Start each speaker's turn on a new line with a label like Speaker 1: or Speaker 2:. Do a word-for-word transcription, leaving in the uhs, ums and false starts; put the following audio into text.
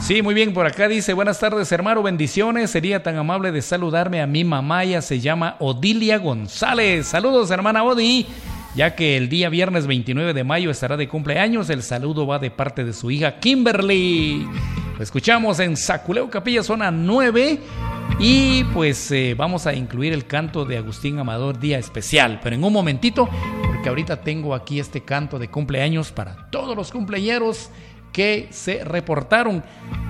Speaker 1: Sí, muy bien, por acá dice, buenas tardes hermano, bendiciones, sería tan amable de saludarme a mi mamá, ella se llama Odilia González. Saludos hermana Odi, ya que el día viernes veintinueve de mayo estará de cumpleaños, el saludo va de parte de su hija Kimberly. Lo escuchamos en Saculeo Capilla, zona nueve, y pues eh, vamos a incluir el canto de Agustín Amador, Día Especial, pero en un momentito, porque ahorita tengo aquí este canto de cumpleaños para todos los cumpleañeros que se reportaron.